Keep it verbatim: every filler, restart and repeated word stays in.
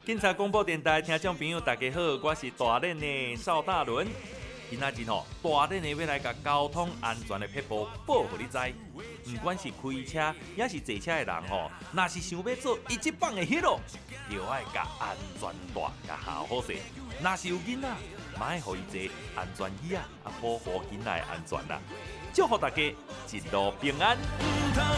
警察广播电台听众朋友大家好，我是大练的邵大伦。今仔日吼，大练的要来甲交通安全的撇步报互你知。不管是开车也是坐车的人吼，若是想要做一级棒的 hero， 就要甲安全带甲好好势。若是有囡仔，嘛要互伊坐安全椅啊，啊保护囡仔的安全啦。祝福大家一路平安。